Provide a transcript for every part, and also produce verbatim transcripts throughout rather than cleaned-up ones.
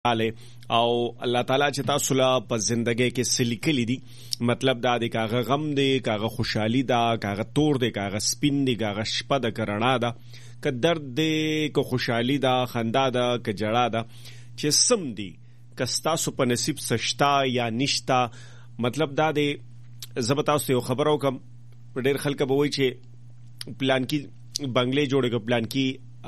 او الله تعالی چې تاسو لا په ژوندۍ کې سلیکلی دي مطلب دا دی کاغه غم دی کاغه خوشحالي دا کاغه تور دی کاغه سپین دی کاغه شپه د کرنا دا که درد دی که خوشحالي دا خندا دا که جړه دا چې سم دی کستا سو په نصیب سشتا یا نشتا مطلب دا دی زبر تاسو یو خبرو کم ډېر خلک به وایي چې پلان کې بنگلې جوړه پلان کې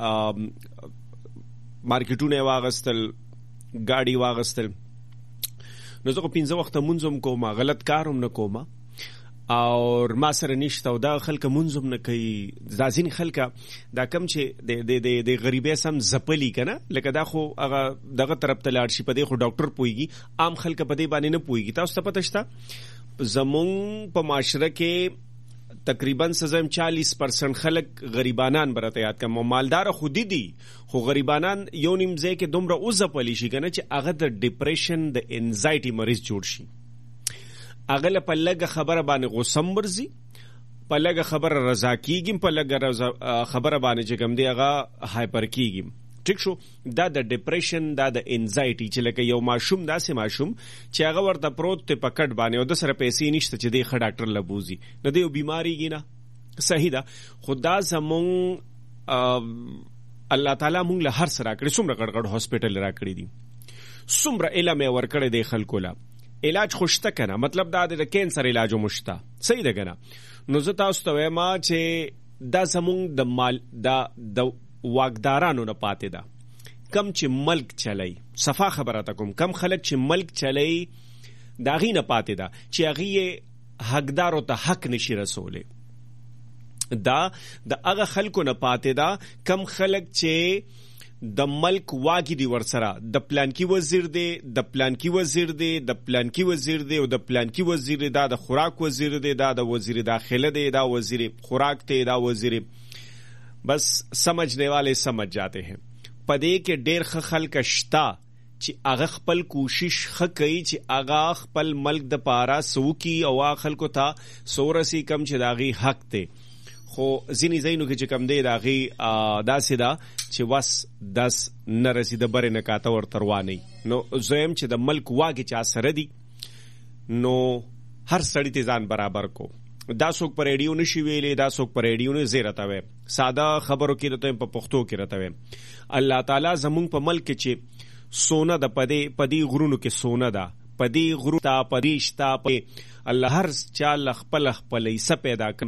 مارکیټونه واغستل ګاډي واغستل نو زه پنځه وخت منځم کوم غلط کاروم نه کوم او ما سره نشته او دا خلک منځم نه کوي ځازین خلک دا کم چې د د د غریبې سم زپلی کنه لکه دا خو هغه دغه طرف ته لاړ شي په دې خو ډاکټر پويږي عام خلک په دې باندې نه پويږي تاسو ته پته شته زمون په معاشره کې تقریبا سزم چالیس پرسنٹ خلق غریبانان برته یاد کم مالدار خودی دي خو غریبانان یو نیم ځای کې دومره اوزه پلی شي کنه چې هغه د ډیپریشن د انزایټي مریض جوړ شي هغه په لګه خبره باندې غوسم ورزي په لګه خبره رضا کیږي په لګه خبره باندې چې کوم دی هغه هایپر کیږي ټیک شو دا د ډیپریشن دا د انزایټي چې لکه یو ماشوم داسې ماشوم چې هغه ورته پروت ته پکټ باندې او د سره پیسې نشته چې دی ښه ډاکټر لبوزي نه دی بیماری گی نه صحیح ده خدا زمون الله تعالی مونږ له هر سره کړی څومره غړغړ هاسپټل را کړی دي څومره علم ور کړی دی خلکو لا علاج خوشته کنه مطلب دا د کینسر علاج مشته صحیح ده کنه نو زه تاسو ته وایم چې دا زمون د مال دا د واګدارانو نه پاتې ده کم چې ملک چلای صفا خبره تا کوم کم خلک چې ملک چلای دا غي نه پاتې ده چې هغه حقدارو ته حق نشي رسوله دا د هغه خلکو نه پاتې ده کم خلک چې د ملک واګي دی ورسره د پلان کې وزیر دی د پلان کې وزیر دی د پلان کې وزیر دی او د پلان کې وزیر دی دا د خوراک وزیر دی دا د وزیر داخله دی دا وزیر خوراک دی دا وزیر بس سمجھنے والے سمجھ جاتے ہیں پدې کې ډېر خلک شتا چې هغه خپل کوشش خکې چې هغه خپل ملک د پارا سوکی او خلکو ته سورسي کم چې داغي حق ته خو ځینی زینو کې چې کم دی داغي داسې دا چې وس دس نرسي د بره نه کاته ور تروانی نو زم چې د ملک واګي چا سره دی نو هر سړی ته ځان برابر کو دا څوک پر ریډیو نشي ویلې دا څوک پر ریډیو نه زیرته وي ساده خبرو کې راته په پښتو کې راته وي الله تعالی زمون په ملک کې سونا د پدې پدې غرونو کې سونا دا پدې غرو تا پریشتا په الله هر چا خپل خپل یې پیدا کړ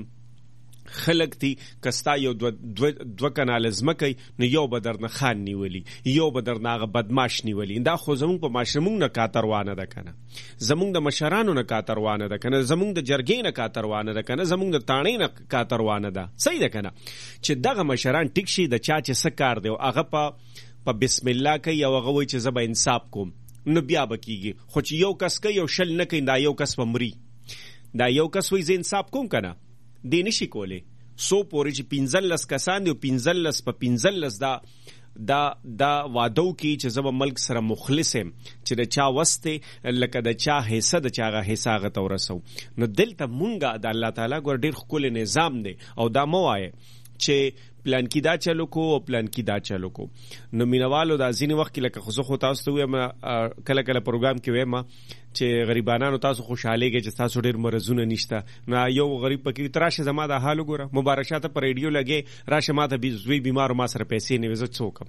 خلق تی کستا یو دو, دو, دو کنال زمکی نو یو بدرنه خان نیولی یو بدرنه هغه بدماش نیولی دا خو زمونږ په ماشمونږ نه کاتروانه ده کنه زمونږ د مشرانو نه کاتروانه ده کنه زمونږ د جرګې نه کاتروانه ده کنه زمونږ د تانې نه کاتروانه ده صحیح ده کنه چې دغه مشران ټیک شي د چا چې سکار دی او هغه په په بسم الله کوي او هغه وایي چې زه به انصاف کوم نو بیا بکیږي خو چې یو کس کوي یو شل نه کوي دا یو کس پمري دا یو کس وایي زه انصاف کوم کنه دی نشي کولی سو پورې چې پینځلس کسان دی او پینځلس په پینځلس دا دا دا وادو کې چې زما ملک سره مخلص يم چې د چا وسته لکه د چا حصہ د چاغه حصہ غته ورسو نو دلته مونږه د الله تعالی ګور ډیر خپل نظام دی او دا مو وایي چې پلان کې دا چلو کو او پلان کې دا چلو کو نو مینوالو دا ځینې وخت کې لکه خو خو تاسو ته وایم کله کله پروګرام کې وایم چې غریبانو تاسو خوشاله کې چې تاسو ډېر مرزونه نشته نو یو غریب پکې تراشه زما د حال وګوره مبارکشات پر ریډیو لګي راشه ماته بي زوی بیمار ما سره پیسې نه وزت څوک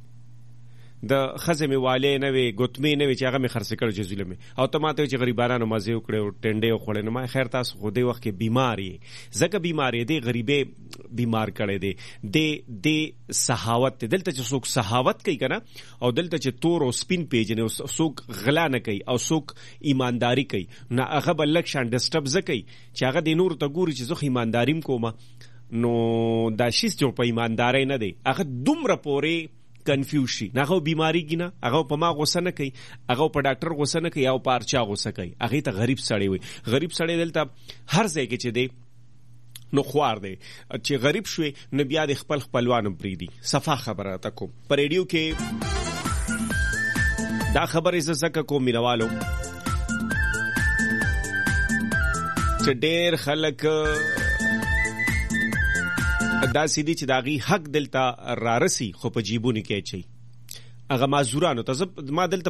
د خزمه والے نه وي ګوتمه نه وي چې هغه می خرڅ کړو جزیله می او ته ماته چې غریبانو مزه وکړو ټنډه وخړې نه ما خیر تاسو خو دې وخت کې بیماری زکه بیماری دی غریبې بیمار کړي دی د د سخاوت دلته چې څوک سخاوت کوي کنه او دلته چې تور او سپین پیجنه څوک غلا نه کوي او څوک ایمانداری کوي نه هغه بلک شان ډسټرب زکي چې هغه د نور ته ګوري چې زه ایمانداریم کوم نو دا شیس جو په ایمانداري نه دی هغه دومره پوري کنفیوز شي هغه بیماری کی نه هغه په ما غوسه نه کوي هغه په ډاکټر غوسه نه کوي او په ارچا غوسه کوي هغه ته غریب سړی وي غریب سړی دلته هر ځای کې چې دی نو خوار دی چې غریب شوی نو بیا د خپل خپلوانو پریدي صفه خبره تکو پر ریډیو کې دا خبره زکه کوم مینوالو چې ډېر خلک دا سیدی چې داغي حق دلته رارسی خو په جیبونه کې چي هغه معذورانو ته ما دلته